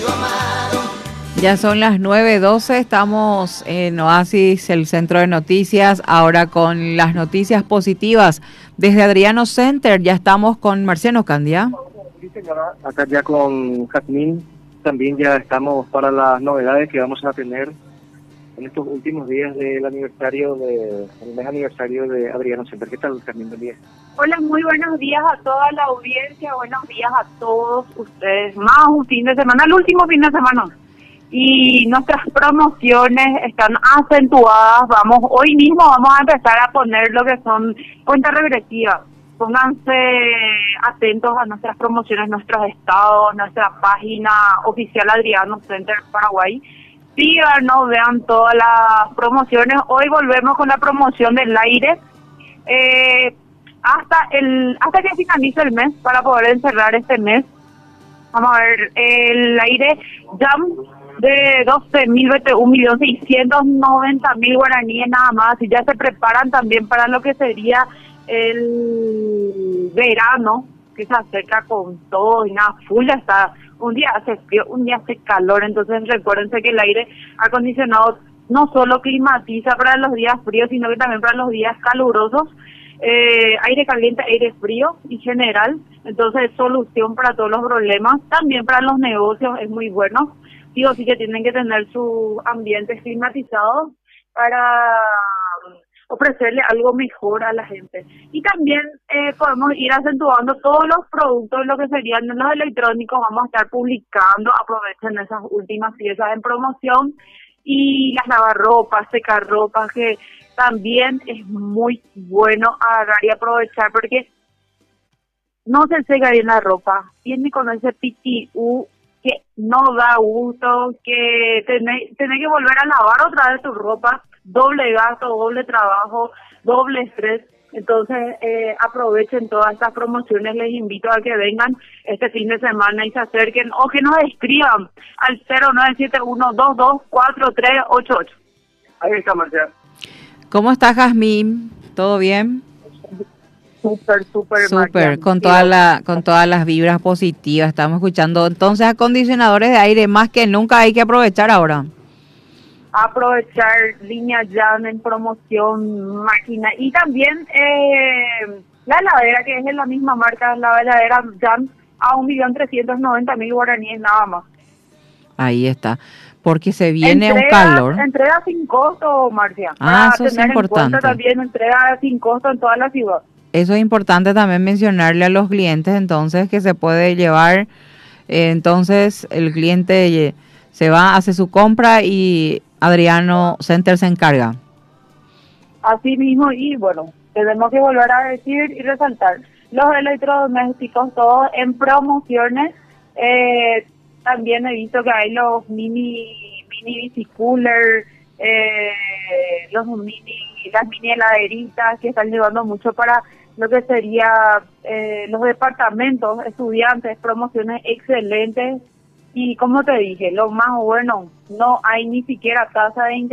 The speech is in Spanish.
Ya son las 9:12, estamos en Oasis, el centro de noticias, ahora con las noticias positivas desde Adriano Center. Ya estamos con Marciano Candia. Sí, señora, acá ya con Jazmín, también ya estamos para las novedades que vamos a tener en estos últimos días del el mes aniversario de Adriano Center. ¿Qué tal, Jazmín? Buen día. Hola, muy buenos días a toda la audiencia, buenos días a todos ustedes. Más un fin de semana, el último fin de semana. Y nuestras promociones están acentuadas. Hoy mismo vamos a empezar a poner lo que son cuentas regresivas. Pónganse atentos a nuestras promociones, nuestros estados, nuestra página oficial Adriano Center Paraguay. Síganos, vean todas las promociones. Hoy volvemos con la promoción del aire. Hasta que finalice el mes, para poder encerrar este mes. Vamos a ver, el aire Jam de 12.000 BTU, 1.690.000 guaraníes nada más, y ya se preparan también para lo que sería el verano, que se acerca con todo y nada, full ya está. Un día hace frío, un día hace calor, entonces recuérdense que el aire acondicionado no solo climatiza para los días fríos, sino que también para los días calurosos. Aire caliente, aire frío en general, entonces es solución para todos los problemas, también para los negocios es muy bueno. Sí o sí que tienen que tener sus ambientes climatizados para ofrecerle algo mejor a la gente. Y también podemos ir acentuando todos los productos, lo que serían los electrónicos, vamos a estar publicando, aprovechen esas últimas piezas en promoción, y las lavarropas, secarropas, que también es muy bueno agarrar y aprovechar, porque no se seca bien la ropa, viene con ese PTU que no da gusto, que tenés que volver a lavar otra vez tu ropa, doble gasto, doble trabajo, doble estrés. Entonces aprovechen todas estas promociones, les invito a que vengan este fin de semana y se acerquen, o que nos escriban al 0971224388. Ahí está, Marcial. ¿Cómo estás, Jazmín? ¿Todo bien? Súper, Súper, con todas las vibras positivas. Estamos escuchando. Entonces, acondicionadores de aire, más que nunca hay que aprovechar ahora. Aprovechar línea Jam en promoción, máquina, y también la heladera, que es de la misma marca, la heladera Jam, a 1.390.000 guaraníes nada más. Ahí está, porque se viene un calor. Entrega sin costo, Marcia. Eso es importante. También entrega sin costo en toda la ciudad. Eso es importante también mencionarle a los clientes, entonces, que se puede llevar. Entonces, el cliente se va, hace su compra y Adriano Center se encarga. Así mismo, y bueno, tenemos que volver a decir y resaltar, los electrodomésticos todos en promociones. También he visto que hay los mini bicicooler, las mini heladeritas, que están llevando mucho para lo que sería los departamentos, estudiantes, promociones excelentes. Y como te dije, lo más bueno, no hay ni siquiera tasa de